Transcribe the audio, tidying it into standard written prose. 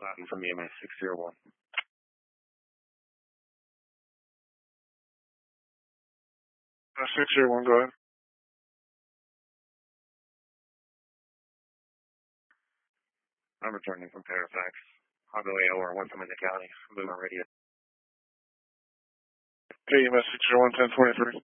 Latin from EMS 601. 601, go ahead. I'm returning from Fairfax. Honolulu or Winston County. Boomer Radio. EMS 601, 1023.